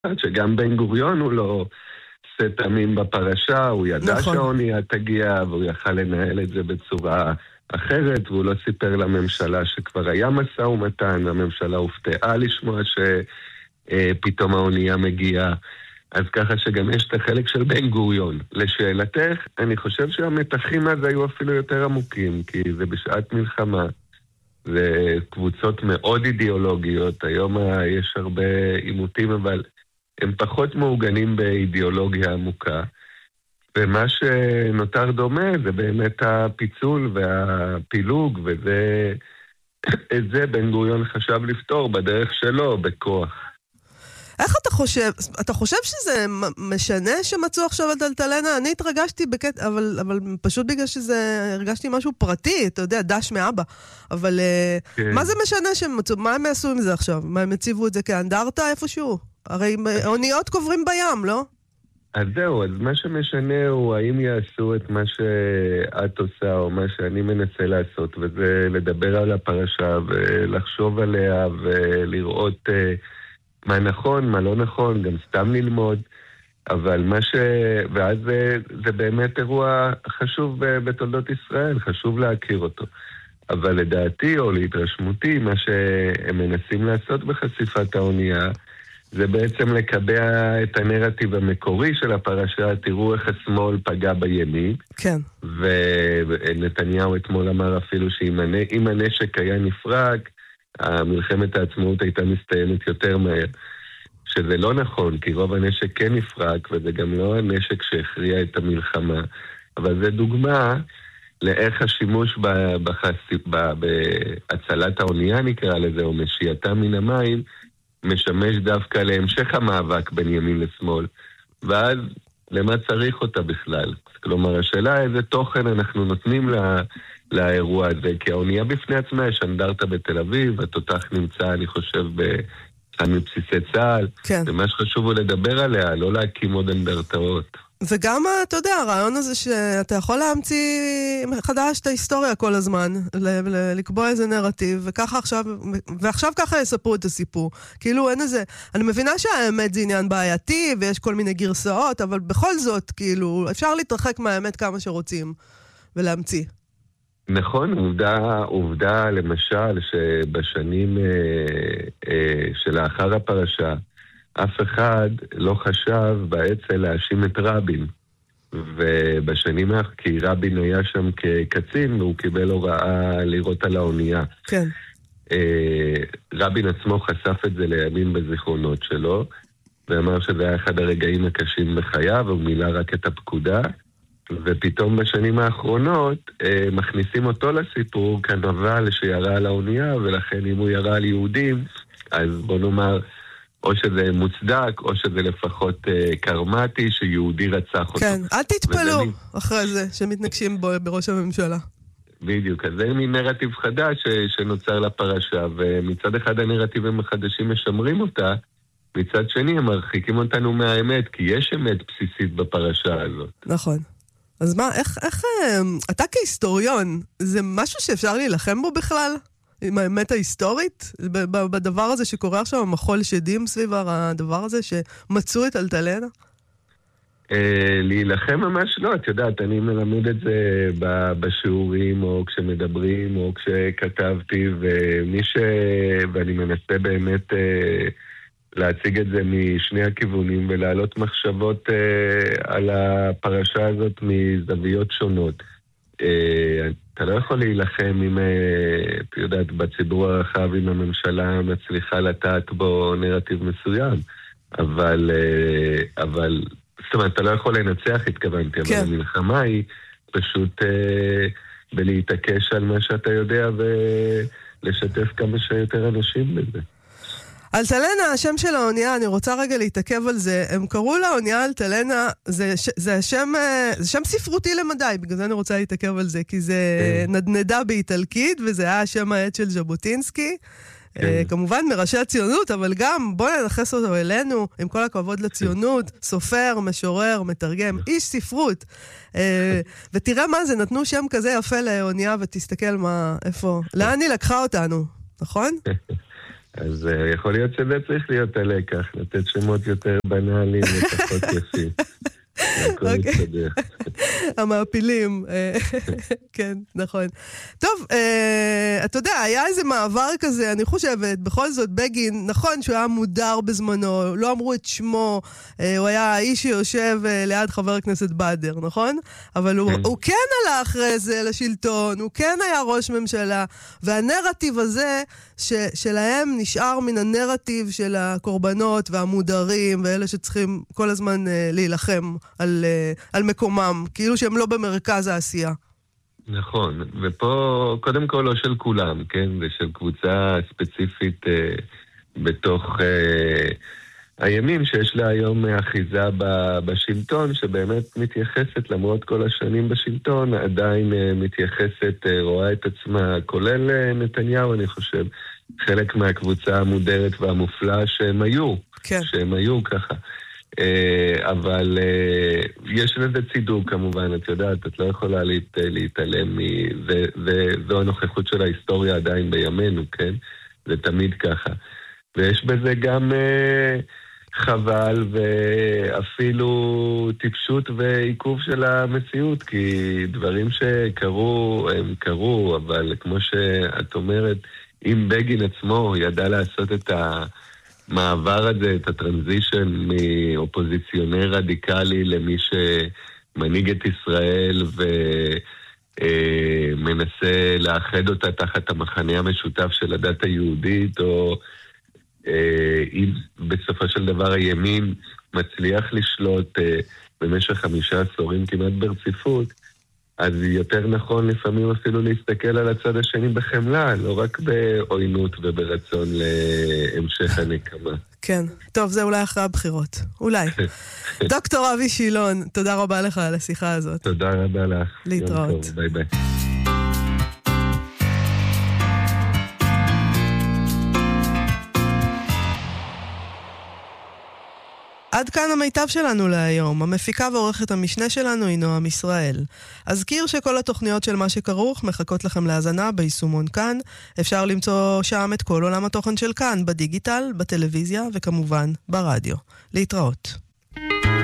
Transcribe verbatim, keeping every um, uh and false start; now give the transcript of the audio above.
שגם בן גוריון הוא לא עושה תמים בפרשה, הוא ידע נכון. שהאונייה תגיע, והוא יכל לנהל את זה בצורה אחרת, והוא לא סיפר לממשלה שכבר היה משא ומתן, הממשלה הופתעה לשמוע שפתאום האונייה מגיעה. אז ככה שגם יש את החלק של בן גוריון. לשאלתך, אני חושב שהמתחים אז היו אפילו יותר עמוקים, כי זה בשעת מלחמה. זה קבוצות מאוד אידיאולוגיות, היום יש הרבה עימותים, אבל הם פחות מעוגנים באידיאולוגיה עמוקה. ומה שנותר דומה זה באמת הפיצול והפילוג, וזה את זה בן גוריון חשב לפתור בדרך שלו, בכוח. איך אתה חושב, אתה חושב שזה משנה שמצאו עכשיו את אלטלנה? אני התרגשתי בקטע, אבל, אבל פשוט בגלל שזה, הרגשתי משהו פרטי, אתה יודע, דש מאבא. אבל כן. מה זה משנה שמצאו, מה הם יעשו עם זה עכשיו? מה הם הציבו את זה כאנדרטה איפשהו? הרי אוניות קוברים בים, לא? אז זהו, אז מה שמשנה הוא האם יעשו את מה שאת עושה או מה שאני מנסה לעשות, וזה לדבר על הפרשה ולחשוב עליה ולראות מה נכון, מה לא נכון, גם סתם ללמוד, אבל מה ש... ואז זה, זה באמת אירוע חשוב בתולדות ישראל, חשוב להכיר אותו. אבל לדעתי או להתרשמותי, מה שהם מנסים לעשות בחשיפת האונייה, זה בעצם לקבע את הנרטיב המקורי של הפרשה, תראו איך השמאל פגע בימין. כן. ונתניהו אתמול אמר אפילו שאם הנשק היה נפרק, המלחמת העצמאות הייתה מסתיימת יותר מהר. שזה לא נכון, כי רוב הנשק כן נפרק, וזה גם לא הנשק שהכריע את המלחמה. אבל זה דוגמה לאיך השימוש בחשיפ... בהצלת האונייה נקרא לזה, או משייתה מן המים, משמש דווקא להמשך המאבק בין ימין לשמאל, ואז למה צריך אותה בכלל? כלומר, השאלה איזה תוכן אנחנו נותנים לה, לאירוע הזה, כי האונייה בפני עצמה יש אנדרטה בתל אביב, התותח נמצא, אני חושב, באחד מבסיסי צה"ל, כן. ומה שחשוב הוא לדבר עליה, לא להקים עוד אנדרטאות. וגם, אתה יודע, הרעיון הזה שאתה יכול להמציא מחדש את ההיסטוריה כל הזמן, ל- ל- לקבוע איזה נרטיב, וככה עכשיו, ועכשיו ככה יספרו את הסיפור. כאילו אין איזה, אני מבינה שהאמת זה עניין בעייתי, ויש כל מיני גרסאות, אבל בכל זאת, כאילו, אפשר להתרחק מהאמת כמה שרוצים, ולהמציא. נכון, עובדה, עובדה למשל, שבשנים אה, אה, שלאחר הפרשה, אף אחד לא חשב בעצם להאשים את רבין. ובשנים האחר, כי רבין היה שם כקצין, והוא קיבל הוראה לראות על האונייה. כן. רבין עצמו חשף את זה לימים בזיכרונות שלו, ואמר שזה היה אחד הרגעים הקשים בחייו, והוא מילא רק את הפקודה, ופתאום בשנים האחרונות מכניסים אותו לסיפור כנבל שירה על האונייה, ולכן אם הוא ירה על יהודים, אז בוא נאמר, או שזה מוצדק, או שזה לפחות אה, קרמטי, שיהודי רצח אותו. כן, אל תתפלו ודני... אחרי זה, שמתנגשים בו בראש הממשלה. בדיוק, אז זה מין נרטיב חדש ש... שנוצר לפרשה, ומצד אחד הנרטיבים החדשים משמרים אותה, מצד שני הם מרחיקים אותנו מהאמת, כי יש אמת בסיסית בפרשה הזאת. נכון. אז מה, איך, איך, אתה כהיסטוריון, זה משהו שאפשר להילחם בו בכלל? עם האמת ההיסטורית, בדבר הזה שקורה עכשיו, המחול שדים סביב הדבר הזה, שמצאו את אלטלנה? להילחם ממש לא, את יודעת, אני מלמד את זה בשיעורים, או כשמדברים, או כשכתבתי, ומי ש... ואני מנסה באמת להציג את זה משני הכיוונים, ולהעלות מחשבות על הפרשה הזאת מזוויות שונות. אתה לא יכול להילחם עם, אתה יודעת, בציבור הרחב, אם הממשלה מצליחה לטעת בו נרטיב מסוים, אבל, אבל, זאת אומרת, אתה לא יכול לנצח, התכוונתי, כן. אבל המלחמה היא פשוט בלהתעקש על מה שאתה יודע ולשתף כמה שיותר אנשים בזה. אלטלנה, השם של האונייה, אני רוצה רגע להתעכב על זה. הם קראו לאונייה אלטלנה, זה, זה, השם, זה שם ספרותי למדי, בגלל זה אני רוצה להתעכב על זה, כי זה נדנדה באיטלקית, וזה היה השם העט של ז'בוטינסקי. כמובן מראשי הציונות, אבל גם בוא ננחס אותו אלינו, עם כל הכבוד לציונות, סופר, משורר, מתרגם, איש ספרות. ותראה מה זה, נתנו שם כזה יפה לאונייה, ותסתכל מה, איפה, לאן היא לקחה אותנו, נכון? אז uh, יכול להיות שזה צריך להיות הלקח, לתת שמות יותר בנאליים ופחות יפים. המעפילים, כן, נכון. טוב, אתה יודע, היה איזה מעבר כזה, אני חושבת, בכל זאת, בגין, נכון שהוא היה מודר בזמנו, לא אמרו את שמו, הוא היה האיש שיושב ליד חבר הכנסת בדר, נכון? אבל הוא כן עלה אחרי זה לשלטון, הוא כן היה ראש ממשלה, והנרטיב הזה שלהם נשאר מן הנרטיב של הקורבנות והמודרים, ואלה שצריכים כל הזמן להילחם על, על מקומם, כאילו שהם לא במרכז העשייה. נכון, ופה קודם כל לא של כולם, כן? זה של קבוצה ספציפית אה, בתוך אה, הימין שיש לה היום אחיזה ב, בשלטון, שבאמת מתייחסת, למרות כל השנים בשלטון, עדיין אה, מתייחסת, אה, רואה את עצמה, כולל אה, נתניהו, אני חושב, חלק מהקבוצה המודרת והמופלאה שהם היו, כן. שהם היו ככה. אבל יש לזה צידוק כמובן, את יודעת, את לא יכולה להתעלם מזה, וזו הנוכחות של ההיסטוריה עדיין בימינו, כן? זה תמיד ככה. ויש בזה גם חבל ואפילו טיפשות ועיכוב של המציאות, כי דברים שקרו הם קרו, אבל כמו שאת אומרת, אם בגין עצמו ידע לעשות את ה... מעבר הזה, את הטרנזישן מאופוזיציונר רדיקלי למי שמנהיג את ישראל ומנסה לאחד אותה תחת המחנה המשותף של הדת היהודית, או אם בסופו של דבר הימין מצליח לשלוט במשך חמישה עשורים כמעט ברציפות, אז יותר נכון לפעמים אפילו להסתכל על הצד השני בחמלה, לא רק בעוינות וברצון להמשך הנקמה. כן. טוב, זה אולי אחרי הבחירות. אולי. דוקטור אבי שילון, תודה רבה לך על השיחה הזאת. תודה רבה לך. להתראות. ביי ביי. עד כאן המיטב שלנו להיום. המפיקה ועורכת המשנה שלנו היא נועם ישראל. אזכיר שכל התוכניות של מה שכרוך מחכות לכם להאזנה ביישומון כאן. אפשר למצוא שם את כל עולם התוכן של כאן, בדיגיטל, בטלוויזיה וכמובן ברדיו. להתראות.